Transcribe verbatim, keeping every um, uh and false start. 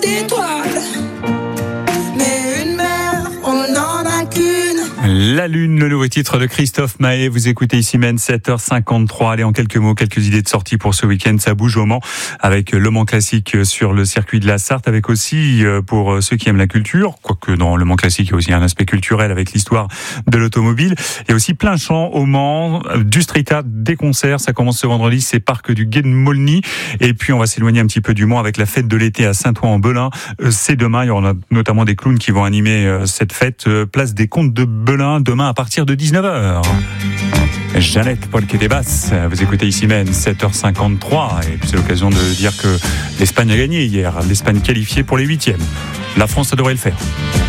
d'étoiles. Mais une mère, on n'en a qu'une. La Lune, le nouveau titre de Christophe Maé. Vous écoutez ici même sept heures cinquante-trois. Allez, en quelques mots, quelques idées de sortie pour ce week-end. Ça bouge au Mans avec Le Mans Classique sur le circuit de la Sarthe, avec aussi, pour ceux qui aiment la culture, quoique dans Le Mans Classique, il y a aussi un aspect culturel avec l'histoire de l'automobile. Il y a aussi plein champ au Mans, du street art, des concerts. Ça commence ce vendredi, c'est Parc du Gué de Maulny. Et puis, on va s'éloigner un petit peu du Mans avec la fête de l'été à Saint-Ouen-en-Belin. C'est demain. Il y aura notamment des clowns qui vont animer cette fête. Place des Comtes de Belin, demain à partir de dix-neuf heures. Jeannette Polquet-des-Basses, vous écoutez ici même sept heures cinquante-trois, et c'est l'occasion de dire que l'Espagne a gagné hier, l'Espagne qualifiée pour les huitièmes. La France, ça devrait le faire.